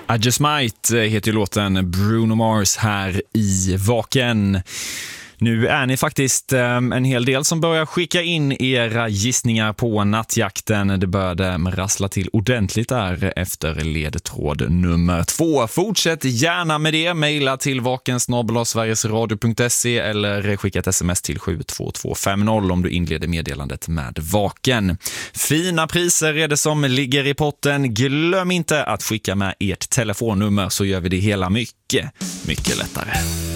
I Just Might heter ju låten, Bruno Mars här i Vaken. Nu är ni faktiskt en hel del som börjar skicka in era gissningar på nattjakten. Det började rassla till ordentligt där efter ledtråd nummer 2. Fortsätt gärna med det. Maila till vakensnabel@sverigesradio.se eller skicka ett sms till 72250 om du inleder meddelandet med Vaken. Fina priser är det som ligger i potten. Glöm inte att skicka med ert telefonnummer så gör vi det hela mycket, mycket lättare.